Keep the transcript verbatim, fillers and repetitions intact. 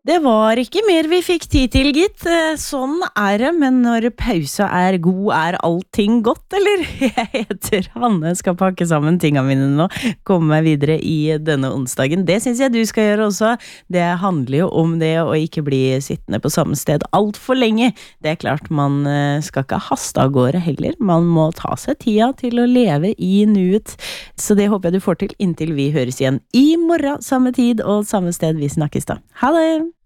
Det var ikke mer vi fikk tid til, gitt. Sånn er det, men når pausa er god, er allting godt, eller? Jeg heter Hanne, skal pakke sammen tingene mine nå, komme meg videre i denne onsdagen. Det synes jeg du skal gjøre også. Det handler jo om det å ikke bli sittende på samme sted alt for lenge. Det er klart, man skal ikke haste av gårde heller. Man må ta seg tida til å leve i nuet. Så det håper jeg du får til inntil vi høres igjen i morgen, samme tid og samme sted vi snakkes da. Ha det!